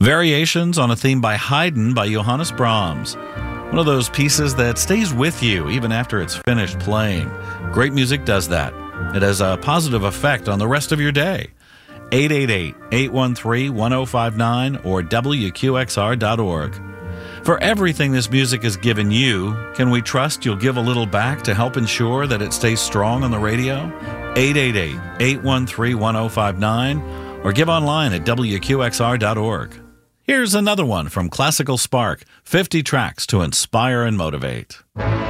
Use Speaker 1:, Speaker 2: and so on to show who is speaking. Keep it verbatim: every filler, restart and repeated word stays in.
Speaker 1: Variations on a theme by Haydn by Johannes Brahms. One of those pieces that stays with you even after it's finished playing. Great music does that. It has a positive effect on the rest of your day. eight eight eight, eight one three, one zero five nine or W Q X R dot org. For everything this music has given you, can we trust you'll give a little back to help ensure that it stays strong on the radio? eight eight eight, eight one three, one zero five nine or give online at W Q X R dot org. Here's another one from Classical Spark, fifty tracks to inspire and motivate.